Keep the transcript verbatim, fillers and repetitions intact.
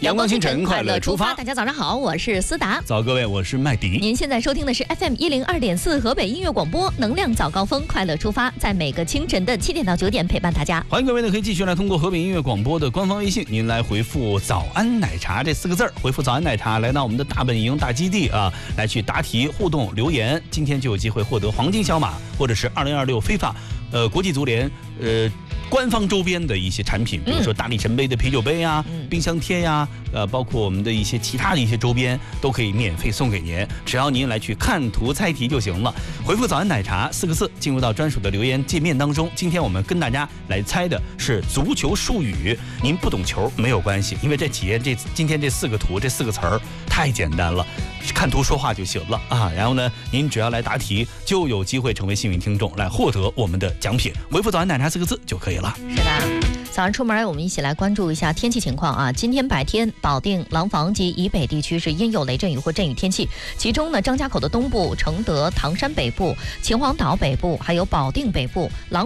阳光清晨，快乐出发。 大家早上好，我是思达。 早，各位，我是麦迪。 您现在收听的是 F M 一零二点四河北音乐广播，能量早高峰，快乐出发，在每个清晨的七点到九点陪伴大家。 欢迎各位呢，可以继续来通过河北音乐广播的官方微信，您来回复"早安奶茶"这四个字儿，回复"早安奶茶"来到我们的大本营大基地啊，来去答题互动留言，今天就有机会获得黄金小马或者是二零二六非法呃国际足联呃。官方周边的一些产品，比如说大力神杯的啤酒杯呀、嗯、冰箱贴呀，呃，包括我们的一些其他的一些周边，都可以免费送给您，只要您来去看图猜题就行了。回复"早安奶茶"四个字，进入到专属的留言界面当中。今天我们跟大家来猜的是足球术语，您不懂球没有关系，因为这体验这今天这四个图这四个词儿太简单了，看图说话就行了啊。然后呢，您只要来答题，就有机会成为幸运听众，来获得我们的奖品。回复"早安奶茶"四个字就可以了。 是的，早上出门我们一起来关注一下天气情况啊。今天白天，保定、廊坊及以北地区是阴有雷阵雨或阵雨天气，其中呢，张家口的东部、承德、唐山北部、秦皇岛北部，还有保定北部、廊